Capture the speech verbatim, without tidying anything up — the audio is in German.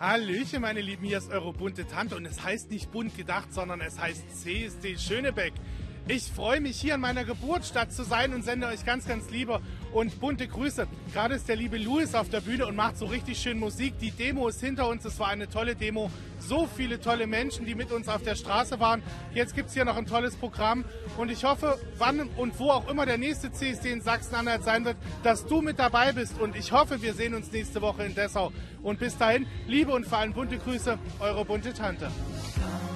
Hallöchen, meine Lieben, hier ist eure bunte Tante und es heißt nicht bunt gedacht, sondern es heißt C S D Schönebeck. Ich freue mich, hier in meiner Geburtsstadt zu sein und sende euch ganz, ganz liebe und bunte Grüße. Gerade ist der liebe Louis auf der Bühne und macht so richtig schön Musik. Die Demo ist hinter uns, es war eine tolle Demo. So viele tolle Menschen, die mit uns auf der Straße waren. Jetzt gibt es hier noch ein tolles Programm und ich hoffe, wann und wo auch immer der nächste C S D in Sachsen-Anhalt sein wird, dass du mit dabei bist. Und ich hoffe, wir sehen uns nächste Woche in Dessau. Und bis dahin, liebe und vor allem bunte Grüße, eure bunte Tante.